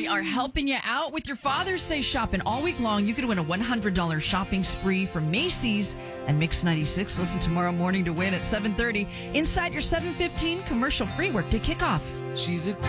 We are helping you out with your Father's Day shopping all week long. You could win a $100 shopping spree from Macy's and Mix 96. Listen tomorrow morning to win at 7:30 inside your 7:15 commercial free workday kickoff. She's a